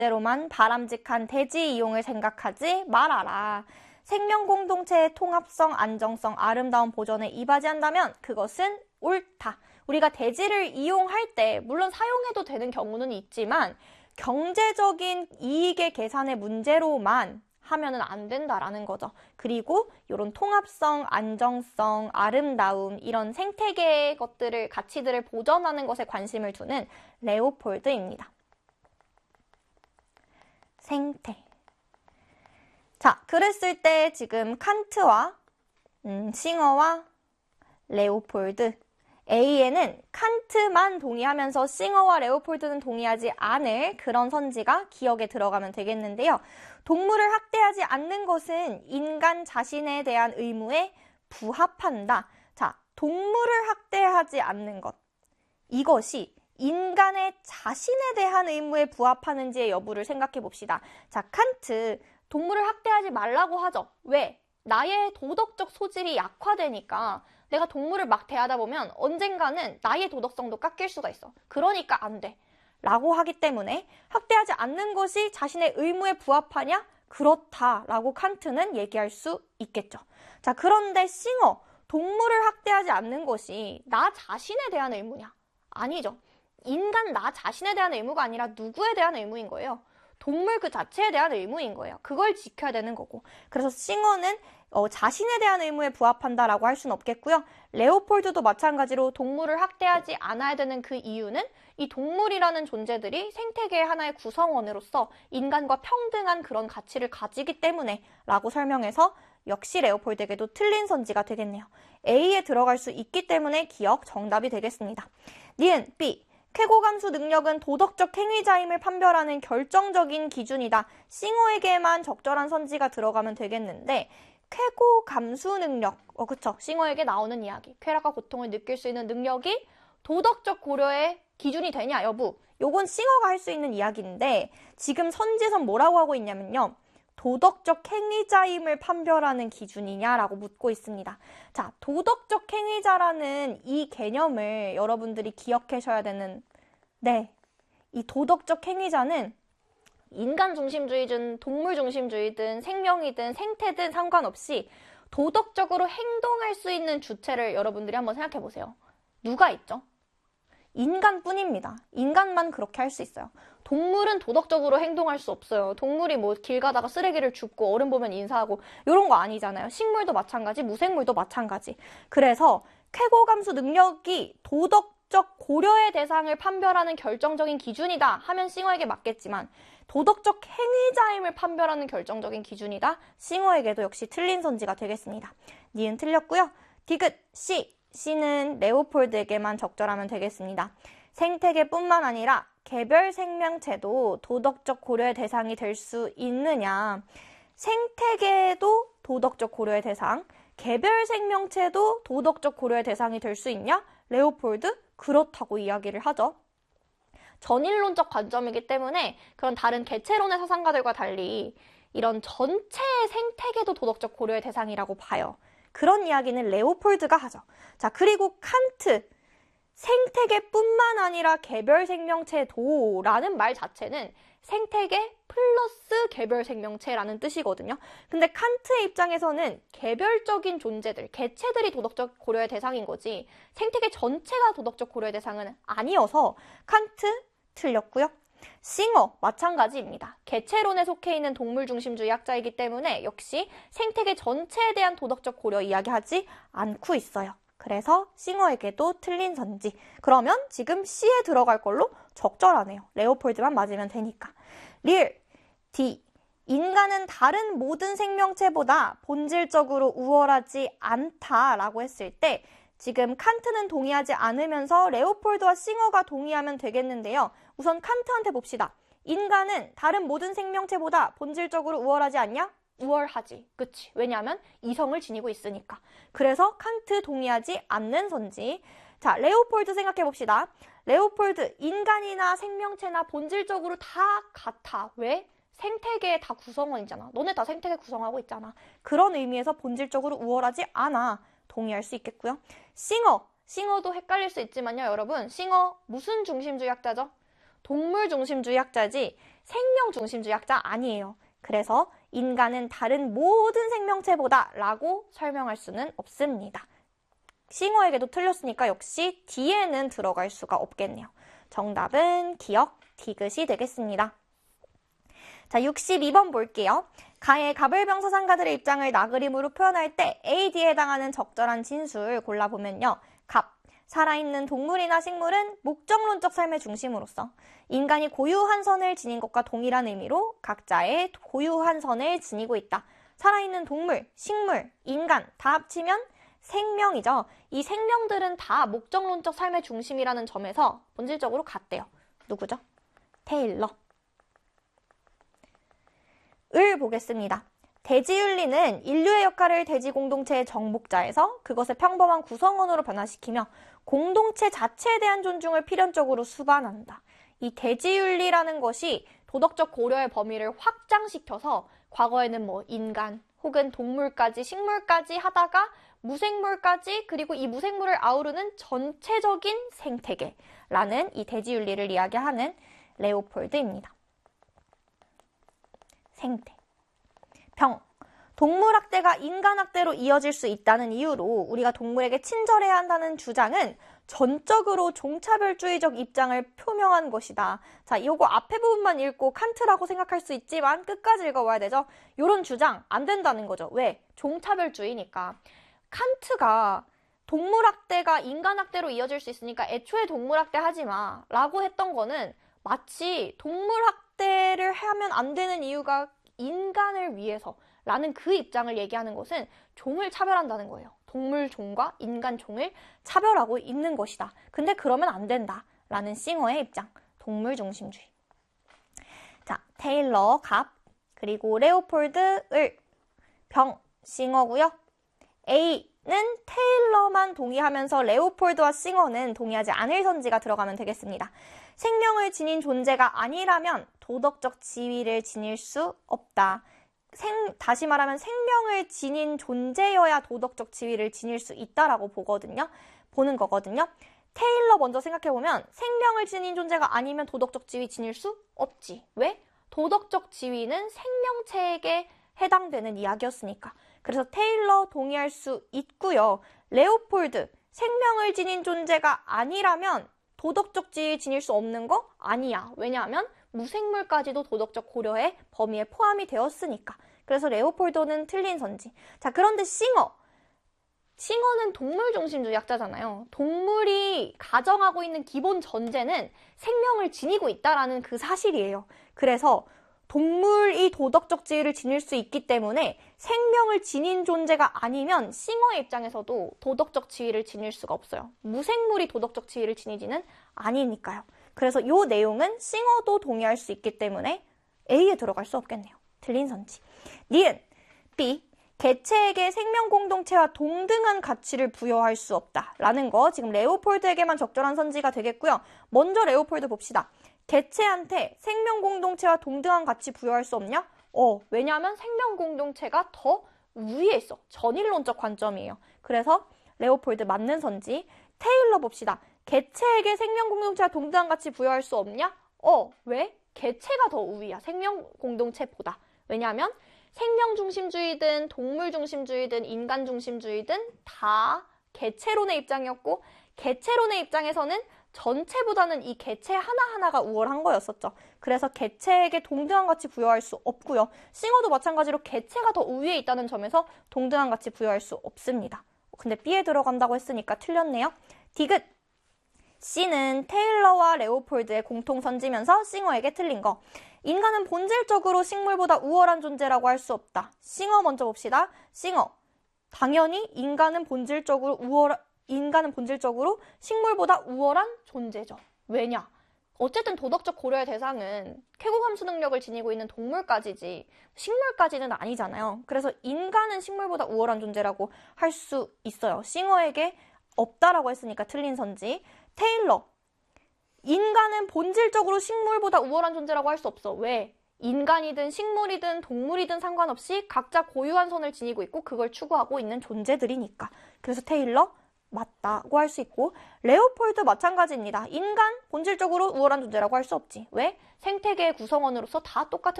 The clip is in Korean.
대로만 바람직한 대지 이용을 생각하지 말아라. 생명 공동체의 통합성, 안정성, 아름다운 보존에 이바지한다면 그것은 옳다. 우리가 대지를 이용할 때 물론 사용해도 되는 경우는 있지만 경제적인 이익의 계산의 문제로만 하면은 안 된다라는 거죠. 그리고 이런 통합성, 안정성, 아름다움 이런 생태계의 것들을 가치들을 보존하는 것에 관심을 두는 레오폴드입니다. 생태. 자, 글을 쓸 때 지금 칸트와 싱어와 레오폴드 A에는 칸트만 동의하면서 싱어와 레오폴드는 동의하지 않을 그런 선지가 기억에 들어가면 되겠는데요. 동물을 학대하지 않는 것은 인간 자신에 대한 의무에 부합한다. 자, 동물을 학대하지 않는 것. 이것이 인간의 자신에 대한 의무에 부합하는지의 여부를 생각해 봅시다. 자, 칸트, 동물을 학대하지 말라고 하죠. 왜? 나의 도덕적 소질이 약화되니까 내가 동물을 막 대하다 보면 언젠가는 나의 도덕성도 깎일 수가 있어. 그러니까 안 돼. 라고 하기 때문에 학대하지 않는 것이 자신의 의무에 부합하냐? 그렇다라고 칸트는 얘기할 수 있겠죠. 자, 그런데 싱어, 동물을 학대하지 않는 것이 나 자신에 대한 의무냐? 아니죠. 인간 나 자신에 대한 의무가 아니라 누구에 대한 의무인 거예요. 동물 그 자체에 대한 의무인 거예요. 그걸 지켜야 되는 거고. 그래서 싱어는 자신에 대한 의무에 부합한다라고 할 수는 없겠고요. 레오폴드도 마찬가지로 동물을 학대하지 않아야 되는 그 이유는 이 동물이라는 존재들이 생태계의 하나의 구성원으로서 인간과 평등한 그런 가치를 가지기 때문에 라고 설명해서 역시 레오폴드에게도 틀린 선지가 되겠네요. A에 들어갈 수 있기 때문에 기억 정답이 되겠습니다. 니은 B. 쾌고감수 능력은 도덕적 행위자임을 판별하는 결정적인 기준이다. 싱어에게만 적절한 선지가 들어가면 되겠는데 쾌고감수 능력, 그쵸. 싱어에게 나오는 이야기. 쾌락과 고통을 느낄 수 있는 능력이 도덕적 고려의 기준이 되냐 여부. 요건 싱어가 할 수 있는 이야기인데 지금 선지에선 뭐라고 하고 있냐면요. 도덕적 행위자임을 판별하는 기준이냐라고 묻고 있습니다. 자, 도덕적 행위자라는 이 개념을 여러분들이 기억하셔야 되는, 이 도덕적 행위자는 인간 중심주의든 동물 중심주의든 생명이든 생태든 상관없이 도덕적으로 행동할 수 있는 주체를 여러분들이 한번 생각해 보세요. 누가 있죠? 인간뿐입니다. 인간만 그렇게 할 수 있어요. 동물은 도덕적으로 행동할 수 없어요. 동물이 뭐 길 가다가 쓰레기를 줍고 어른 보면 인사하고 이런 거 아니잖아요. 식물도 마찬가지, 무생물도 마찬가지. 그래서 쾌고감수 능력이 도덕적 고려의 대상을 판별하는 결정적인 기준이다 하면 싱어에게 맞겠지만 도덕적 행위자임을 판별하는 결정적인 기준이다. 싱어에게도 역시 틀린 선지가 되겠습니다. 니은 틀렸고요. 디귿 C. C는 레오폴드에게만 적절하면 되겠습니다. 생태계뿐만 아니라 개별 생명체도 도덕적 고려의 대상이 될 수 있느냐. 생태계도 도덕적 고려의 대상, 개별 생명체도 도덕적 고려의 대상이 될 수 있냐? 레오폴드? 그렇다고 이야기를 하죠. 전일론적 관점이기 때문에 그런 다른 개체론의 사상가들과 달리 이런 전체의 생태계도 도덕적 고려의 대상이라고 봐요. 그런 이야기는 레오폴드가 하죠. 자, 그리고 칸트, 생태계뿐만 아니라 개별 생명체도라는 말 자체는 생태계 플러스 개별 생명체라는 뜻이거든요. 근데 칸트의 입장에서는 개별적인 존재들, 개체들이 도덕적 고려의 대상인 거지 생태계 전체가 도덕적 고려의 대상은 아니어서 칸트 틀렸고요. 싱어 마찬가지입니다. 개체론에 속해 있는 동물 중심주의 학자이기 때문에 역시 생태계 전체에 대한 도덕적 고려 이야기하지 않고 있어요. 그래서 싱어에게도 틀린 선지. 그러면 지금 C에 들어갈 걸로 적절하네요. 레오폴드만 맞으면 되니까. 리을 D. 인간은 다른 모든 생명체보다 본질적으로 우월하지 않다라고 했을 때 지금 칸트는 동의하지 않으면서 레오폴드와 싱어가 동의하면 되겠는데요. 우선 칸트한테 봅시다. 인간은 다른 모든 생명체보다 본질적으로 우월하지 않냐? 우월하지. 그치? 왜냐하면 이성을 지니고 있으니까. 그래서 칸트 동의하지 않는 선지. 자, 레오폴드 생각해 봅시다. 레오폴드, 인간이나 생명체나 본질적으로 다 같아. 왜? 생태계의 다 구성원이잖아. 너네 다 생태계 구성하고 있잖아. 그런 의미에서 본질적으로 우월하지 않아. 동의할 수 있겠고요. 싱어도 헷갈릴 수 있지만요, 여러분. 싱어 무슨 중심주의 학자죠? 동물 중심주의 학자지 생명 중심주의학자 아니에요. 그래서 인간은 다른 모든 생명체보다 라고 설명할 수는 없습니다. 싱어에게도 틀렸으니까 역시 D에는 들어갈 수가 없겠네요. 정답은 기억, 디귿이 되겠습니다. 자, 62번 볼게요. 가의 갑을병사상가들의 입장을 나그림으로 표현할 때 A, D에 해당하는 적절한 진술 골라보면요. 갑, 살아있는 동물이나 식물은 목적론적 삶의 중심으로서 인간이 고유한 선을 지닌 것과 동일한 의미로 각자의 고유한 선을 지니고 있다. 살아있는 동물, 식물, 인간 다 합치면 생명이죠. 이 생명들은 다 목적론적 삶의 중심이라는 점에서 본질적으로 같대요. 누구죠? 테일러. 을 보겠습니다. 대지윤리는 인류의 역할을 대지 공동체의 정복자에서 그것의 평범한 구성원으로 변화시키며 공동체 자체에 대한 존중을 필연적으로 수반한다. 이 대지윤리라는 것이 도덕적 고려의 범위를 확장시켜서 과거에는 뭐 인간 혹은 동물까지 식물까지 하다가 무생물까지 그리고 이 무생물을 아우르는 전체적인 생태계라는 이 대지윤리를 이야기하는 레오폴드입니다. 생태. 병. 동물학대가 인간학대로 이어질 수 있다는 이유로 우리가 동물에게 친절해야 한다는 주장은 전적으로 종차별주의적 입장을 표명한 것이다. 자, 이거 앞에 부분만 읽고 칸트라고 생각할 수 있지만 끝까지 읽어봐야 되죠. 이런 주장 안 된다는 거죠. 왜? 종차별주의니까. 칸트가 동물학대가 인간학대로 이어질 수 있으니까 애초에 동물학대 하지 마 라고 했던 거는 마치 동물학대를 하면 안 되는 이유가 인간을 위해서 라는 그 입장을 얘기하는 것은 종을 차별한다는 거예요. 동물 종과 인간 종을 차별하고 있는 것이다. 근데 그러면 안 된다 라는 싱어의 입장. 동물 중심주의. 자, 테일러, 갑, 그리고 레오폴드, 을, 병, 싱어고요. A는 테일러만 동의하면서 레오폴드와 싱어는 동의하지 않을 선지가 들어가면 되겠습니다. 생명을 지닌 존재가 아니라면 도덕적 지위를 지닐 수 없다. 다시 말하면 생명을 지닌 존재여야 도덕적 지위를 지닐 수 있다라고 보는 거거든요. 테일러 먼저 생각해보면 생명을 지닌 존재가 아니면 도덕적 지위 지닐 수 없지. 왜? 도덕적 지위는 생명체에게 해당되는 이야기였으니까. 그래서 테일러 동의할 수 있고요. 레오폴드, 생명을 지닌 존재가 아니라면 도덕적 지위 지닐 수 없는 거 아니야. 왜냐하면 무생물까지도 도덕적 고려의 범위에 포함이 되었으니까. 그래서 레오폴드는 틀린 선지. 자, 그런데 싱어는 동물 중심주의학자잖아요. 동물이 가정하고 있는 기본 전제는 생명을 지니고 있다라는 그 사실이에요. 그래서 동물이 도덕적 지위를 지닐 수 있기 때문에 생명을 지닌 존재가 아니면 싱어의 입장에서도 도덕적 지위를 지닐 수가 없어요. 무생물이 도덕적 지위를 지니지는 아니니까요. 그래서 이 내용은 싱어도 동의할 수 있기 때문에 A에 들어갈 수 없겠네요. 틀린 선지. 니은 B. 개체에게 생명 공동체와 동등한 가치를 부여할 수 없다. 라는 거 지금 레오폴드에게만 적절한 선지가 되겠고요. 먼저 레오폴드 봅시다. 개체한테 생명 공동체와 동등한 가치 부여할 수 없냐? 왜냐하면 생명 공동체가 더 위에 있어. 전일론적 관점이에요. 그래서 레오폴드 맞는 선지. 테일러 봅시다. 개체에게 생명 공동체와 동등한 가치 부여할 수 없냐? 왜? 개체가 더 우위야. 생명 공동체보다. 왜냐하면 생명 중심주의든 동물 중심주의든 인간 중심주의든 다 개체론의 입장이었고 개체론의 입장에서는 전체보다는 이 개체 하나하나가 우월한 거였었죠. 그래서 개체에게 동등한 가치 부여할 수 없고요. 싱어도 마찬가지로 개체가 더 우위에 있다는 점에서 동등한 가치 부여할 수 없습니다. 근데 B에 들어간다고 했으니까 틀렸네요. 디귿. C는 테일러와 레오폴드의 공통 선지면서 싱어에게 틀린 거. 인간은 본질적으로 식물보다 우월한 존재라고 할 수 없다. 싱어 먼저 봅시다. 싱어. 당연히 인간은 본질적으로 식물보다 우월한 존재죠. 왜냐? 어쨌든 도덕적 고려의 대상은 쾌고함수 능력을 지니고 있는 동물까지지 식물까지는 아니잖아요. 그래서 인간은 식물보다 우월한 존재라고 할 수 있어요. 싱어에게 없다라고 했으니까 틀린 선지. 테일러. 인간은 본질적으로 식물보다 우월한 존재라고 할 수 없어. 왜? 인간이든 식물이든 동물이든 상관없이 각자 고유한 선을 지니고 있고 그걸 추구하고 있는 존재들이니까. 그래서 테일러 맞다고 할 수 있고, 레오폴드 마찬가지입니다. 인간 본질적으로 우월한 존재라고 할 수 없지. 왜? 생태계의 구성원으로서 다 똑같은